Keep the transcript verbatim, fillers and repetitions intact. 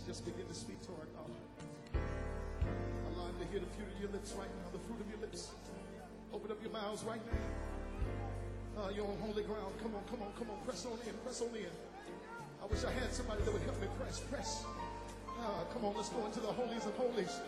Just begin to speak to our God. Allow him to hear the fruit of your lips right now, the fruit of your lips. Open up your mouths right now. Uh, you're on holy ground. Come on, come on, come on. Press on in, press on in. I wish I had somebody that would help me press, press. Uh, come on, let's go into the holies of holies.